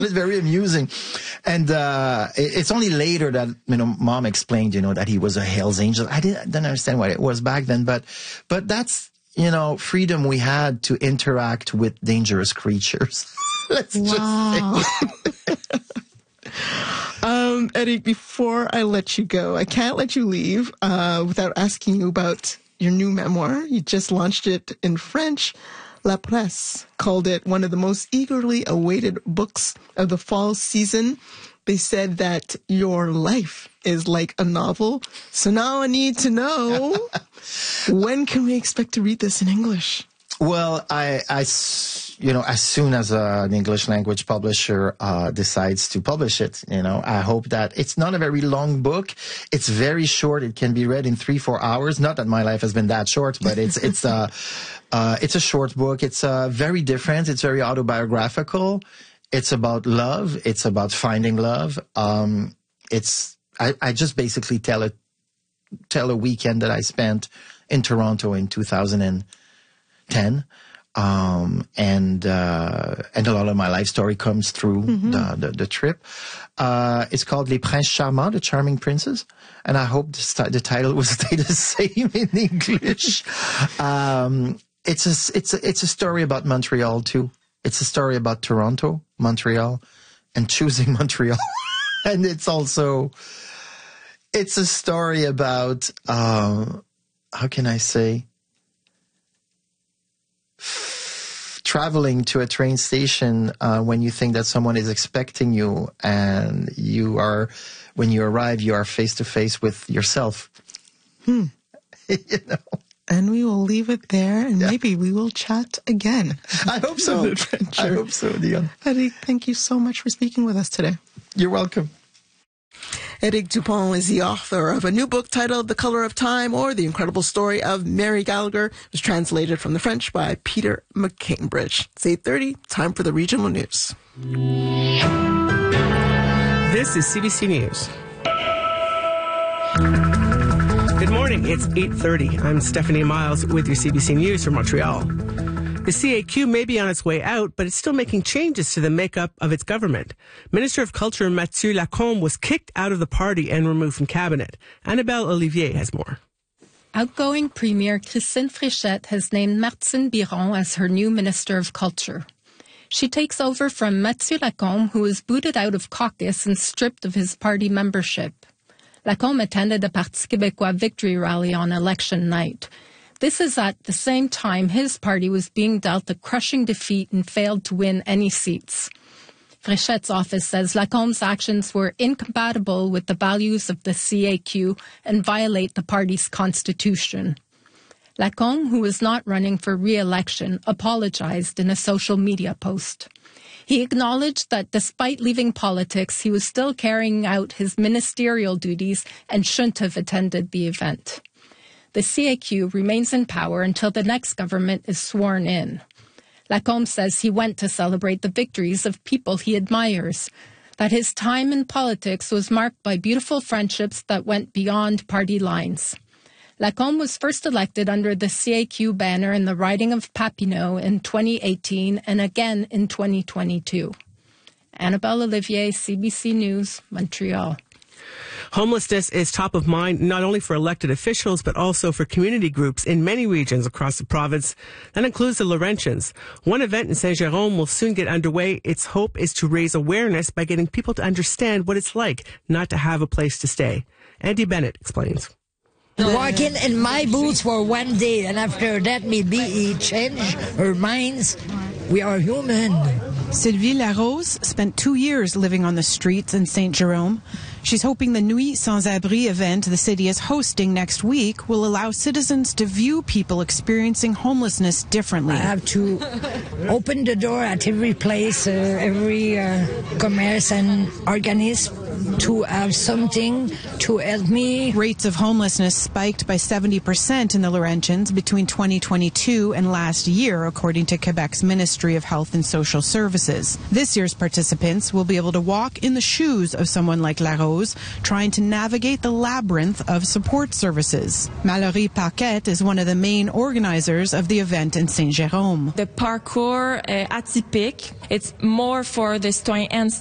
It's very amusing. And it's only later that, Mom explained, that he was a Hell's Angel. I didn't understand what it was back then, but that's, freedom we had to interact with dangerous creatures. Let's just say. Eric, before I let you go, I can't let you leave without asking you about your new memoir. You just launched it in French. La Presse called it one of the most eagerly awaited books of the fall season. They said that your life is like a novel. So now I need to know, when can we expect to read this in English? Well, as soon as an English language publisher decides to publish it, I hope that it's not a very long book. It's very short. It can be read in 3-4 hours. Not that my life has been that short, but it's a short book. It's very different. It's very autobiographical. It's about love. It's about finding love. I just basically tell a weekend that I spent in Toronto in 2010. And a lot of my life story comes through the trip. It's called Les Princes Charmants, the Charming Princes. And I hope the title will stay the same in English. It's a story about Montreal too. It's a story about Toronto, Montreal, and choosing Montreal. And it's a story about, how can I say, traveling to a train station when you think that someone is expecting you, and when you arrive, you are face to face with yourself. And we will leave it there, and maybe we will chat again. I hope so. I hope so, Dion. Eric, thank you so much for speaking with us today. You're welcome. Eric Dupont is the author of a new book titled The Color of Time, or The Incredible Story of Mary Gallagher. It was translated from the French by Peter McCambridge. It's 8:30, time for the regional news. This is CBC News. Good morning, it's 8:30. I'm Stephanie Miles with your CBC News from Montreal. The CAQ may be on its way out, but it's still making changes to the makeup of its government. Minister of Culture Mathieu Lacombe was kicked out of the party and removed from cabinet. Annabelle Olivier has more. Outgoing Premier Christine Fréchette has named Martine Biron as her new Minister of Culture. She takes over from Mathieu Lacombe, who was booted out of caucus and stripped of his party membership. Lacombe attended the Parti Québécois victory rally on election night. This is at the same time his party was being dealt a crushing defeat and failed to win any seats. Fréchette's office says Lacombe's actions were incompatible with the values of the CAQ and violate the party's constitution. Lacombe, who was not running for re-election, apologized in a social media post. He acknowledged that despite leaving politics, he was still carrying out his ministerial duties and shouldn't have attended the event. The CAQ remains in power until the next government is sworn in. Lacombe says he went to celebrate the victories of people he admires, that his time in politics was marked by beautiful friendships that went beyond party lines. Lacombe was first elected under the CAQ banner in the riding of Papineau in 2018 and again in 2022. Annabelle Olivier, CBC News, Montreal. Homelessness is top of mind not only for elected officials, but also for community groups in many regions across the province. That includes the Laurentians. One event in Saint-Jérôme will soon get underway. Its hope is to raise awareness by getting people to understand what it's like not to have a place to stay. Andy Bennett explains. Walking in my boots for one day, and after that, maybe he changed her minds. We are human. Sylvie Larose spent 2 years living on the streets in Saint-Jérôme. She's hoping the Nuit Sans Abri event the city is hosting next week will allow citizens to view people experiencing homelessness differently. I have to open the door at every place, every commerce and organism, to have something to help me. Rates of homelessness spiked by 70% in the Laurentians between 2022 and last year, according to Quebec's Ministry of Health and Social Services. This year's participants will be able to walk in the shoes of someone like La Rose, trying to navigate the labyrinth of support services. Mallory Paquette is one of the main organizers of the event in Saint-Jérôme. The parcours atypique, it's more for the citoyens